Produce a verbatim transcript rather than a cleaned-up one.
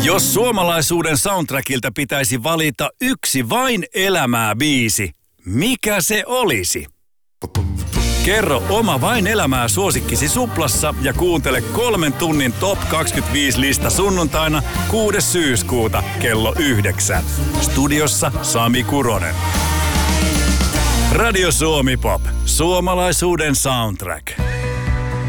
Jos suomalaisuuden soundtrackilta pitäisi valita yksi vain elämää biisi, mikä se olisi? Kerro oma vain elämää suosikkisi Suplassa ja kuuntele kolmen tunnin Top kaksikymmentäviisi-lista sunnuntaina kuudes syyskuuta kello yhdeksän. Studiossa Sami Kuronen. Radio Suomi Pop. Suomalaisuuden soundtrack.